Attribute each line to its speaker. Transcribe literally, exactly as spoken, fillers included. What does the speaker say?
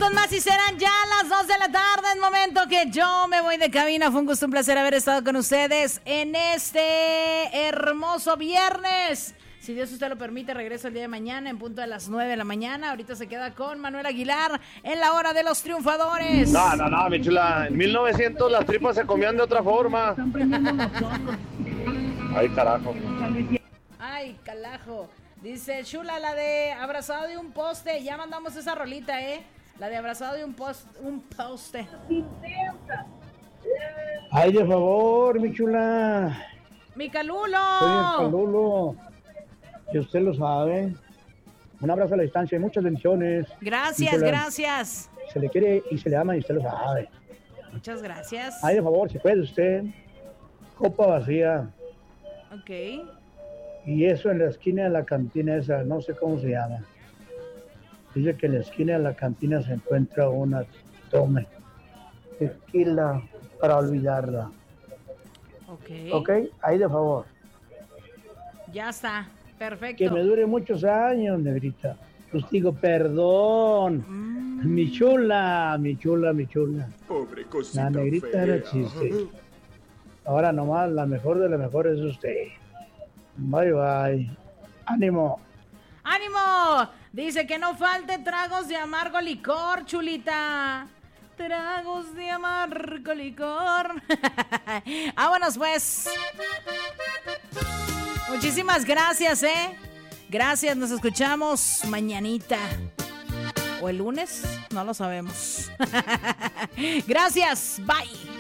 Speaker 1: minutos más y serán ya las dos de la tarde. Es momento que yo me voy de cabina. Fue un gusto, un placer haber estado con ustedes en este hermoso viernes. Si Dios usted lo permite, regreso el día de mañana en punto de las nueve de la mañana. Ahorita se queda con Manuel Aguilar en la hora de los triunfadores.
Speaker 2: No, no, no, mi chula. En mil novecientos las tripas se comían de otra forma. Ay, carajo.
Speaker 1: Ay, calajo. Dice Chula, la de abrazado de un poste. Ya mandamos esa rolita, ¿eh? La de abrazado de un, post, un poste.
Speaker 3: Ay, de favor, mi chula.
Speaker 1: Mi Calulo.
Speaker 3: Soy el Calulo. Y usted lo sabe. Un abrazo a la distancia y muchas bendiciones.
Speaker 1: Gracias, gracias.
Speaker 3: Se le quiere y se le ama y usted lo sabe.
Speaker 1: Muchas gracias.
Speaker 3: Ay, de favor, si puede usted. Copa vacía.
Speaker 1: Ok.
Speaker 3: Y eso en la esquina de la cantina esa, no sé cómo se llama. Dice que en la esquina de la cantina se encuentra una tome. Tequila para olvidarla.
Speaker 1: Ok.
Speaker 3: Ok, ahí de favor.
Speaker 1: Ya está. Perfecto.
Speaker 3: Que me dure muchos años, negrita. Pues digo, perdón. Mm. Mi chula, mi chula, mi chula.
Speaker 4: Pobre cosita
Speaker 3: la negrita
Speaker 4: fea.
Speaker 3: No existe. Ahora nomás, la mejor de la mejor es usted. Bye, bye. Ánimo.
Speaker 1: ¡Ánimo! Dice que no falte tragos de amargo licor, chulita. Tragos de amargo licor. Vámonos, pues. Muchísimas gracias, ¿eh? Gracias, nos escuchamos mañanita. ¿O el lunes? No lo sabemos. Gracias, bye.